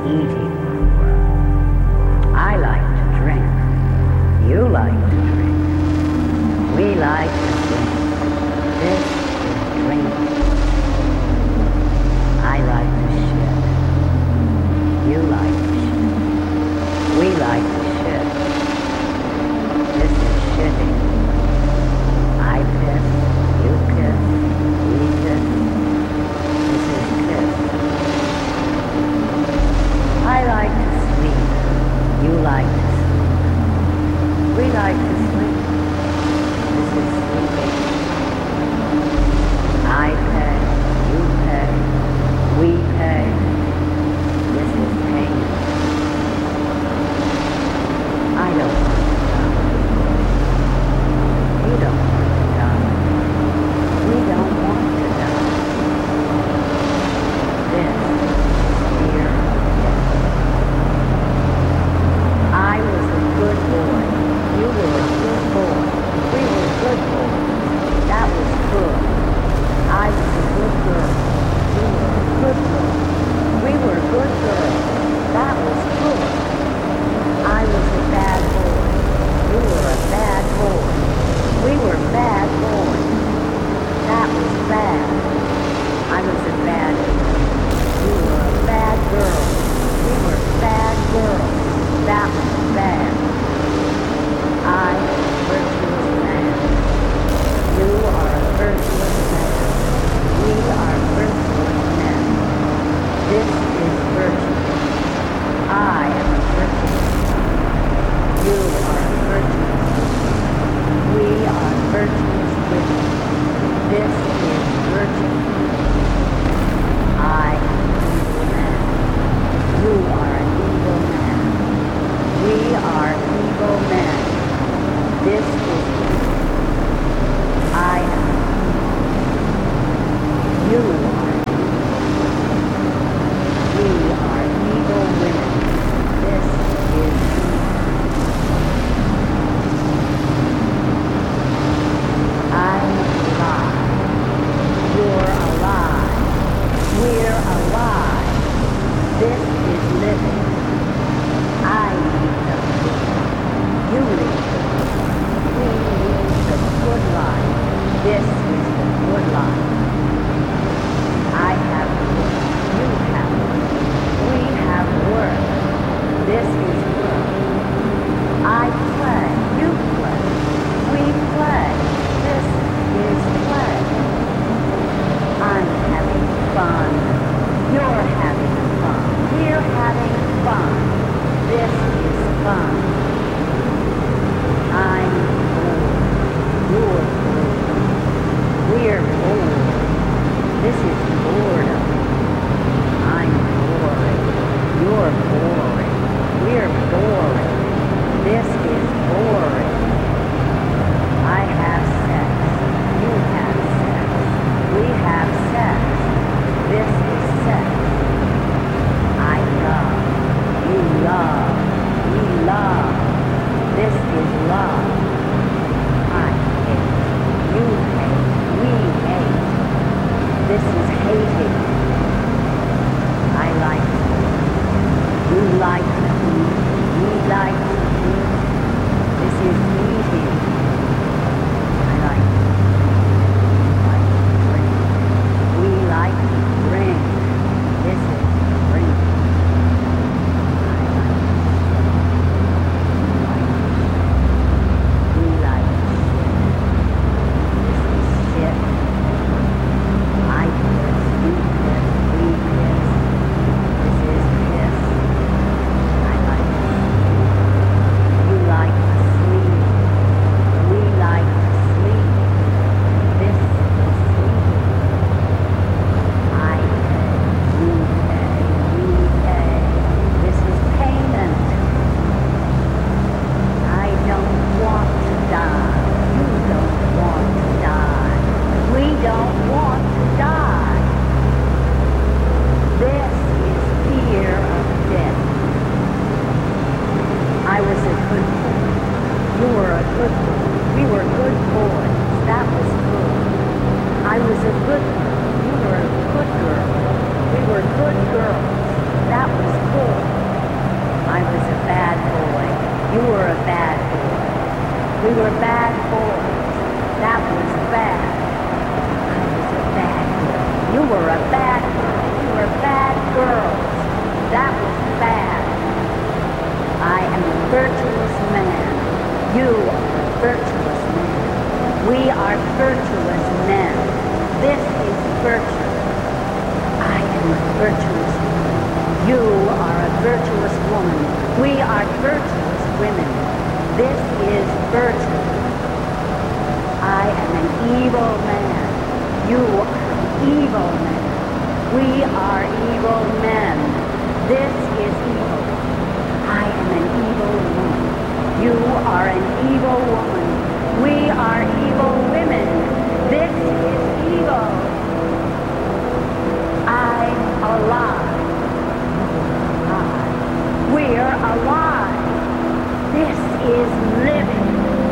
eating. I like to drink. You like to drink. We like to drink. This is drinking. I like to shit. You like to shit. We like to shit. This is shitting. I piss. You piss. We piss. This is piss. I like to sleep. You like to sleep. We like to sleep. This is sleeping. I pay. You pay. We pay. This is payment. I don't want to die. You don't want to die. We don't want to die. This is fear of death. I was a good boy. You were a good boy. We were good boys. That was good. I was a good girl. You were a good girl. We were good girls. That was good. I was a bad boy. You were a bad boy. We were bad boys. That was bad. I was a bad girl. You were a bad girl. We were bad girls. That was bad. I am a virtuous man. You are a virtuous man. We are virtuous men. This is virtue. I am a virtuous man. You are a virtuous man. We are virtuous women. This is virtue. I am an evil man. You are an evil man. We are evil men. This is evil. I am evil. You are evil. We are evil women. This is evil. I'm alive. You're alive. We're alive. This is living. I lead the good. You lead the good. We lead the good life. This is the good life. I have work. You have work. We have work. This is work. I play. You play. We play. This is play. I'm having fun. You're having fun. We're having fun. This is fun. I'm bored. You're bored. We're bored. This is boredom. I'm boring. You're boring. We're boring. This is boring. I have sex. You have sex. We have sex. This is sex. I love. You love. We love. This is love. I hate. You hate. We hate. This is hating. I like to eat. You like to eat. We like to eat. This is eating. I like to drink. We like to drink. This is drink. I like to shit. We like to shit. This is shit. I piss. You piss. We piss. This is piss. I like to sleep. You like to sleep. We like to sleep. This is sleeping. I pay. You pay. We pay. This is payment. I don't want to die. You don't want to die. We don't want to die. This is fear of death. I was a good boy. You were a good boy. We were good boys. That was good. I was a good girl. You were a good girl. We were good girls. That was good. virtuous man. You are a virtuous man. We are virtuous men. This is virtue. I am a virtuous woman. You are a virtuous woman. We are virtuous women. This is virtue. I am an evil man. You are an evil man. We are evil men. This is evil. I am an evil woman. You are an evil woman. We are evil women. This is evil. I'm alive. We're alive. This is living.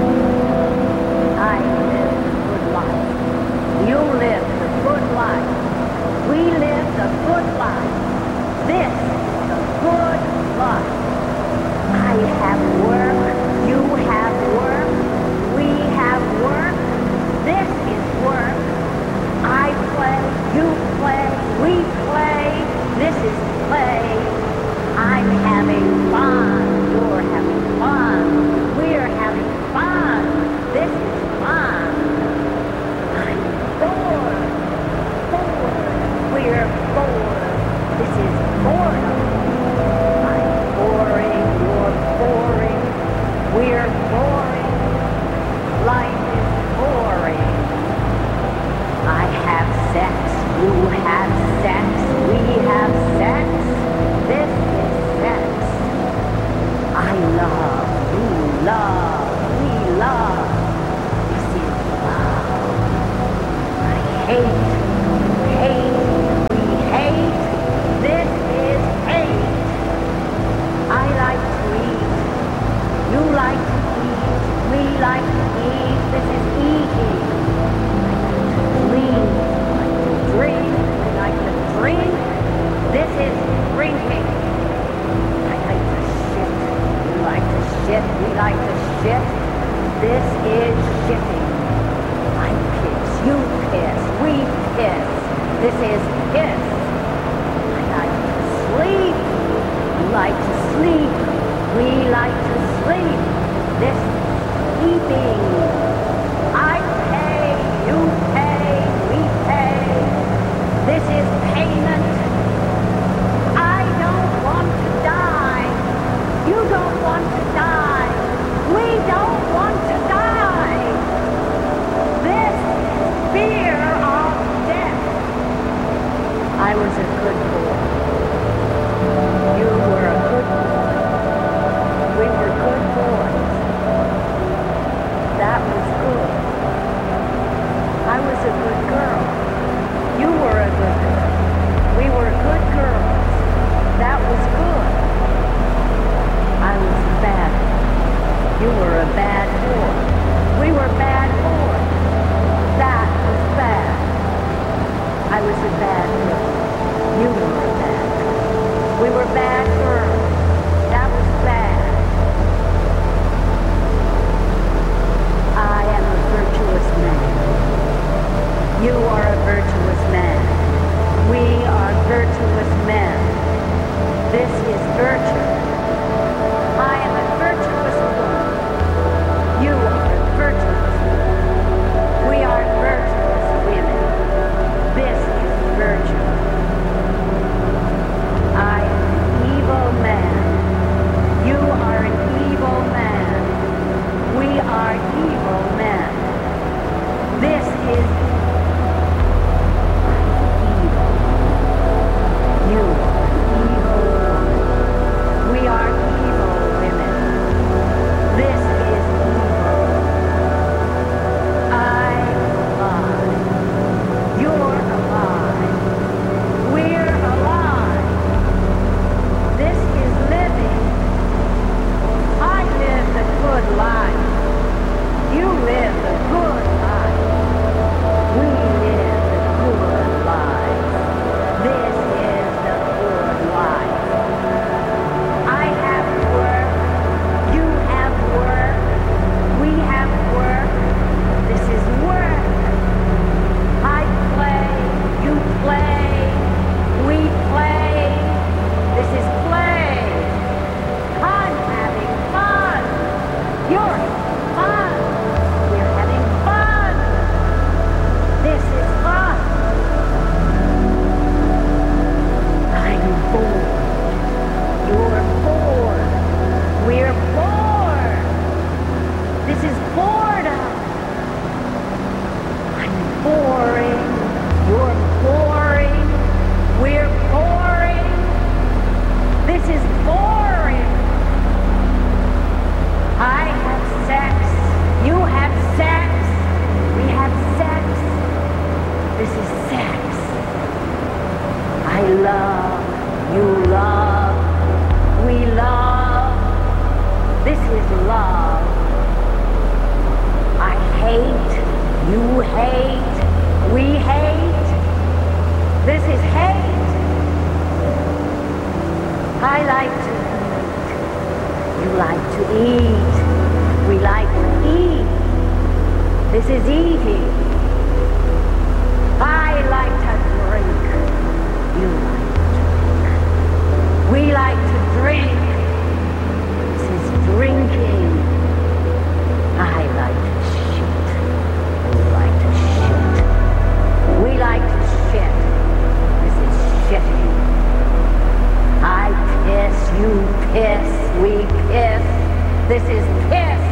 I live the good life. You live the good life. We live the good life. This is the good life. I have work. You have work. We have work. This is work. I play. You play. We play. This is play. I'm having fun. You're having fun. We're having fun. This is fun. I'm bored. We're bored. This is boredom. I'm boring. You're boring. We're boring. Life is boring. I have sex. You have sex. We have sex. This is sex. I love. You love. We love. This is love. I hate. We hate. This is hate. I like to eat. You like to eat. We like to eat. This is eating. I like to clean. I like to drink. We like to drink. This is drinking. I like to shit. You like to shit. We like to shit. This is shitting. I piss. You piss. We piss. This is piss. I like to sleep. You like to sleep. We like to sleep. This is sleeping. I pay. You pay. We pay. This is payment. I don't want to die. You don't want to die. We don't want to die. This is fear of death. I was a good boy. You were a good boy. We were good boys. That was good. I was a good girl. You were a good girl. We were good girls. That was good. I was a bad boy. You were a bad boy. We were bad boys. That was bad. I was a bad girl. You were a bad girl. We were bad girls. That was bad. I am a virtuous man. You are a virtuous man. We are virtuous men. This is virtue. I am a virtuous woman. You are a virtuous woman. We are virtuous women. This is virtue. I am an evil man. You are an evil man. We are evil men. This is evil. You are an evil woman. boring. I have sex. You have sex. We have sex. This is sex. I love. You love. We love. This is love. I hate. You hate. We hate. This is hate. I like to eat. You like to eat. We like to eat. This is eating. I like to drink. You like to drink. We like to drink. This is drinking. I like to shit. You like to shit. We like to shit. This is shitting. I piss, you piss, we piss. This is piss.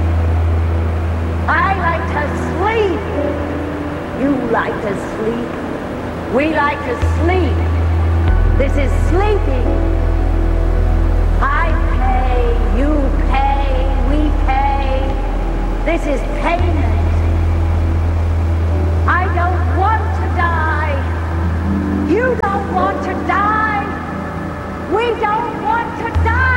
I like to sleep. You like to sleep. We like to sleep. This is sleeping. I pay, you pay, we pay. This is payment. I don't want to die. You don't want to die. We don't want to die.